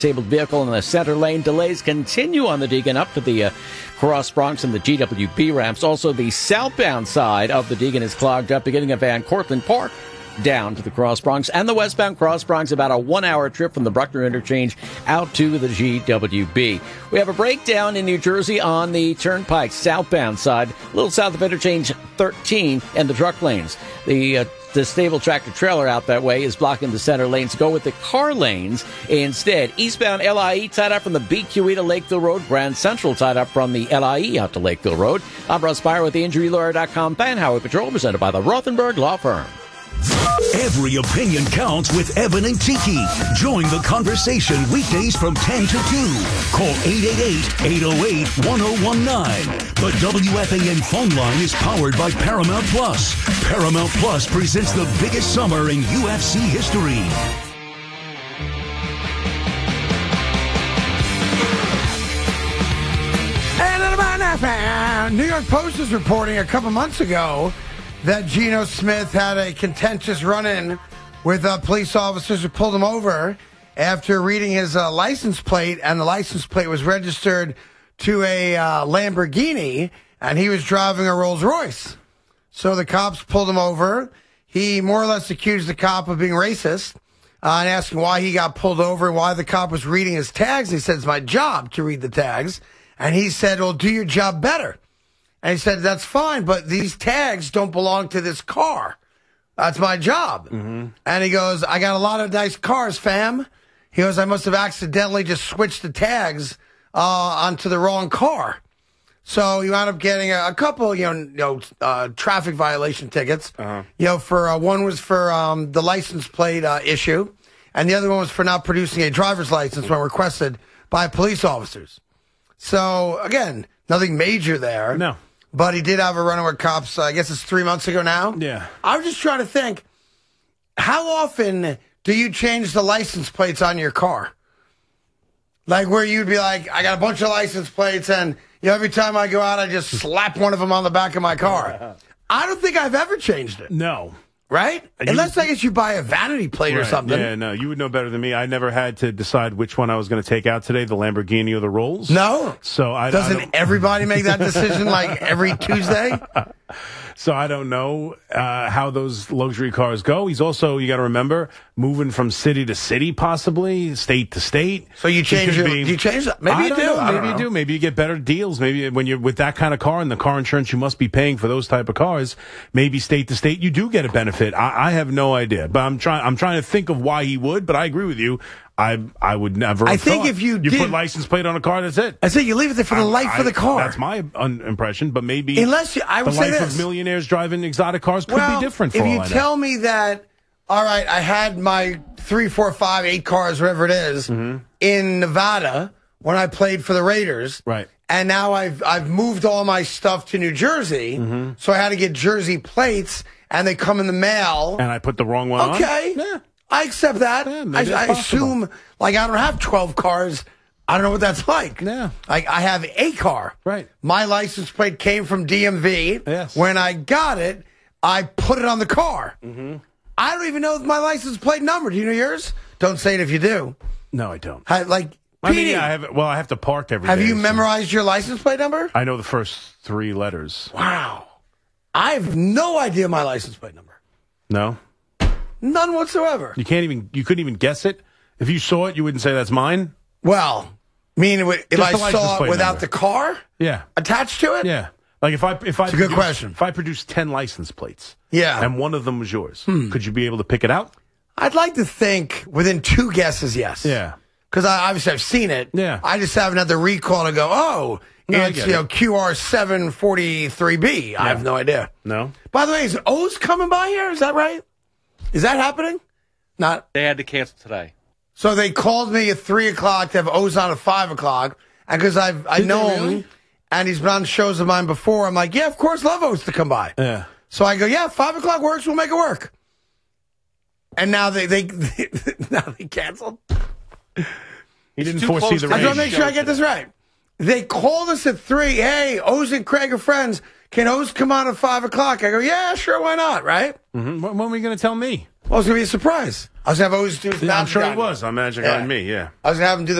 Disabled vehicle in the center lane. Delays continue on the Deegan up to the Cross Bronx and the GWB ramps. Also, the southbound side of the Deegan is clogged up, beginning at Van Cortlandt Park down to the Cross Bronx. And the westbound Cross Bronx, about a 1-hour trip from the Bruckner interchange out to the GWB. We have a breakdown in New Jersey on the Turnpike southbound side, a little south of interchange 13 and the truck lanes. The stable tractor trailer out that way is blocking the center lanes. Go with the car lanes instead. Eastbound LIE tied up from the BQE to Lakeville Road. Grand Central tied up from the LIE out to Lakeville Road. I'm Russ Byer with the InjuryLawyer.com Fan Highway Patrol, presented by the Rothenberg Law Firm. Every opinion counts with Evan and Tiki. Join the conversation weekdays from 10 to 2. Call 888-808-1019. The WFAN phone line is powered by Paramount Plus. Paramount Plus presents the biggest summer in UFC history. New York Post is reporting a couple months ago that Geno Smith had a contentious run-in with police officers who pulled him over after reading his license plate, and the license plate was registered to a Lamborghini, and he was driving a Rolls Royce. So the cops pulled him over. He more or less accused the cop of being racist and asking why he got pulled over and why the cop was reading his tags. He said, it's my job to read the tags. And he said, well, do your job better. And he said, that's fine, but these tags don't belong to this car. That's my job. Mm-hmm. And he goes, I got a lot of nice cars, fam. He goes, I must have accidentally just switched the tags onto the wrong car. So he wound up getting a couple, traffic violation tickets. For one was for the license plate issue, and the other one was for not producing a driver's license when requested by police officers. So, again, nothing major there. No. But he did have a run-in with cops, I guess it's 3 months ago now. Yeah. I was just trying to think, how often do you change the license plates on your car? Like where you'd be like, I got a bunch of license plates, and every time I go out, I just slap one of them on the back of my car. I don't think I've ever changed it. No. Right? Unless, I guess, you buy a vanity plate or something. Yeah, no, you would know better than me. I never had to decide which one I was going to take out today, the Lamborghini or the Rolls. No. So Doesn't everybody make that decision like every Tuesday? So I don't know how those luxury cars go. He's also, you got to remember, moving from city to city, possibly state to state. So you change it? Do you change that? Maybe you do. Maybe you do. Maybe you get better deals. Maybe when you're with that kind of car and the car insurance you must be paying for those type of cars, maybe state to state you do get a benefit. I have no idea, but I'm trying to think of why he would. But I agree with you. I would never. I think if you put license plate on a car, that's it. I say you leave it there for the life of the car. That's my impression. But maybe unless I would the say life this. of millionaires driving exotic cars could be different. If you tell me that, all right, I had my 3, 4, 5, 8 cars, whatever it is, in Nevada when I played for the Raiders, right? And now I've moved all my stuff to New Jersey, so I had to get Jersey plates, and they come in the mail. And I put the wrong one on? Okay. Yeah. I accept that. Yeah, I assume, I don't have 12 cars. I don't know what that's like. Yeah. I have a car. Right. My license plate came from DMV. Yes. When I got it, I put it on the car. I don't even know my license plate number. Do you know yours? Don't say it if you do. No, I don't. I mean, I have to park every day. Have you memorized your license plate number? I know the first 3 letters. Wow. I have no idea my license plate number. No? None whatsoever. You couldn't even guess it? If you saw it, you wouldn't say that's mine? Well, if I saw it without the car? Yeah. Attached to it? Yeah. Like if it's a good question. If I produced 10 license plates, yeah, and one of them was yours, could you be able to pick it out? I'd like to think within 2 guesses, yes. Yeah. Because obviously I've seen it. Yeah. I just haven't had the recall to go, it's QR743B. I have no idea. No. By the way, is O's coming by here? Is that right? Is that happening? Not. They had to cancel today. So they called me at 3 o'clock to have O's on at 5 o'clock, and because I know him, and he's been on shows of mine before, I'm like, yeah, of course, love O's to come by. Yeah. So I go, yeah, 5 o'clock works. We'll make it work. And now they canceled. He didn't foresee the rain. I just want to make sure I get this right. They called us at 3. Hey, O's and Craig are friends. Can O's come on at 5 o'clock? I go, yeah, sure, why not, right? When are you going to tell me? Well, it was going to be a surprise. I was going to have Oz do his I'm magic sure on he me. was on Magic Yeah. on Me, yeah. I was going to have him do the